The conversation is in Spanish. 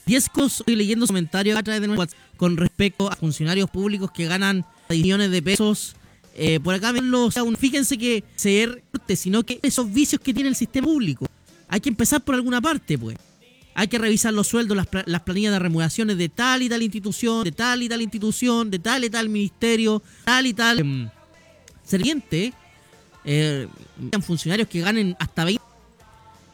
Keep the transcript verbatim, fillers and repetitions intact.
diez cosas, estoy leyendo comentarios a través de nuestro WhatsApp con respecto a funcionarios públicos que ganan millones de pesos. Eh, por acá verlo, o sea, un, fíjense que ser sino que esos vicios que tiene el sistema público. Hay que empezar por alguna parte, pues. Hay que revisar los sueldos, las, las planillas de remuneraciones de tal y tal institución, de tal y tal institución, de tal y tal ministerio, tal y tal eh, serviente. Eh, funcionarios que ganen hasta veinte